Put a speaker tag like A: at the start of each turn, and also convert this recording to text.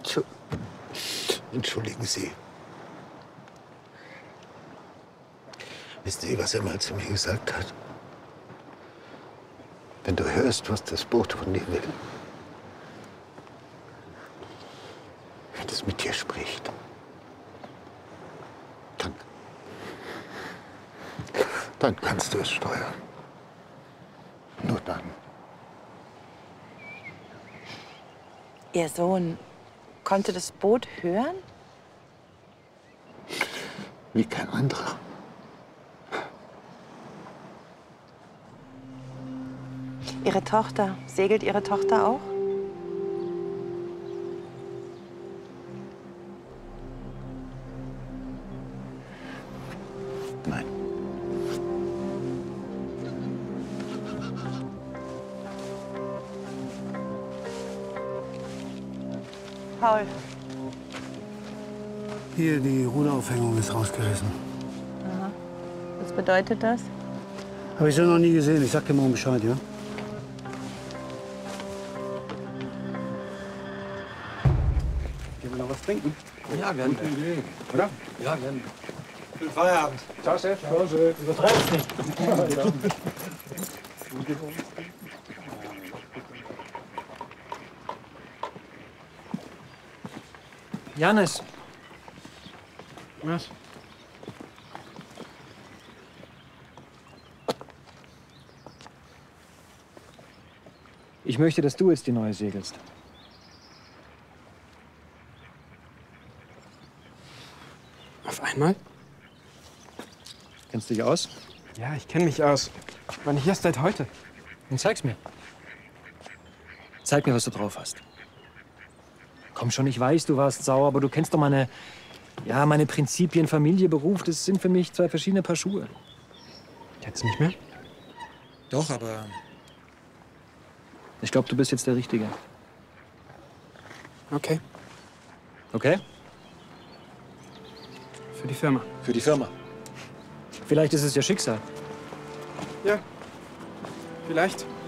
A: Entschuldigen Sie. Wissen Sie, was er mal zu mir gesagt hat? Wenn du hörst, was das Boot von dir will, wenn es mit dir spricht, dann kannst du es steuern. Nur dann.
B: Ihr Sohn konnte das Boot hören?
A: Wie kein anderer.
B: Ihre Tochter, segelt Ihre Tochter auch?
A: Nein.
B: Paul.
C: Hier, die Ruderaufhängung ist rausgerissen.
B: Aha. Was bedeutet das?
C: Habe ich so noch nie gesehen. Ich sag dir morgen Bescheid, ja?
D: Gehen wir noch was trinken?
E: Ja, gerne.
D: Gute Idee, oder?
E: Ja, gerne.
D: Schönen Feierabend. Ciao, Chef. Ciao, Chef.
E: Übertreib's nicht. Janis.
D: Was?
E: Ich möchte, dass du jetzt die neue segelst.
D: Auf einmal?
E: Kennst du dich aus?
D: Ja, ich kenne mich aus. Aber nicht erst seit heute.
E: Dann zeig's mir. Zeig mir, was du drauf hast. Komm schon, ich weiß, du warst sauer, aber du kennst doch meine Prinzipien, Familie, Beruf. Das sind für mich zwei verschiedene Paar Schuhe.
D: Jetzt nicht mehr?
E: Doch, aber ich glaube, du bist jetzt der Richtige.
D: Okay.
E: Okay?
D: Für die Firma.
E: Für die Firma. Vielleicht ist es ja Schicksal.
D: Ja. Vielleicht.